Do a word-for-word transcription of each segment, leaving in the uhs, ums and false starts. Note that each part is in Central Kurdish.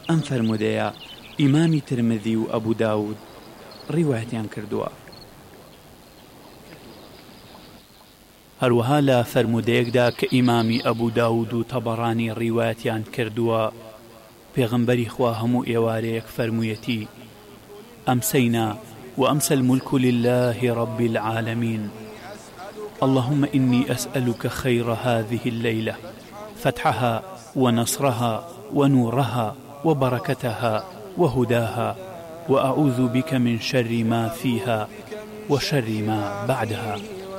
ئەم فەرمودەیە ئیمامی ترمذی و ئەبوو داود ڕیوایەتیان کردووە. هەروەها لە فەرمودەیەکدا کە ئیمامی ئەبوو داود و تەبەڕانی ڕیوایەتیان کردووە، پێغەمبەری خوا هەموو ئێوارەیەک فەرموویەتی: أمسينا وأمسى الملك لله رب العالمين، اللهم إني أسألك خير هذه الليلة، فتحها ونصرها ونورها وبركتها وهداها، وأعوذ بك من شر ما فيها وشر ما بعدها.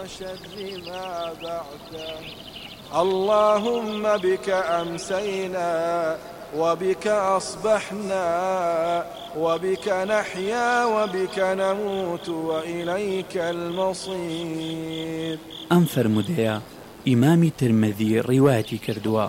اللهم بك أمسينا وبك أصبحنا وبك نحيا وبك نموت وإليك المصير. أم فرموديا إمامي ترمذي روايتي كردوا.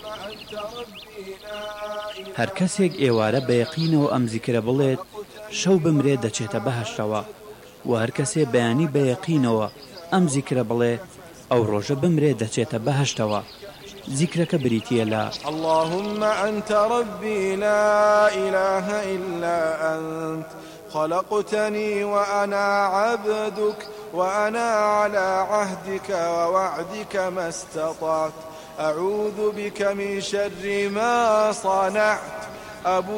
هەر کەسێک ئێوارە بە یەقینەوە ئەم زیکرە بڵێت شەو بمرێ دەچێتە بەهەشتەوە، و هەر کەسێ بەیانی بە یەقینەوە ئەم زیکرە بڵێ ئەو ڕۆژە بمرێ دەچێتە بەهەشتەوە. زیکرەکە بریتیە لە اللهم أنت ربي لا إله إلا أنت خلقتني وأنا عبدك وأنا على عهدك ووعدك ما استطعت أعوذ بك من شر ما صنعت. أبو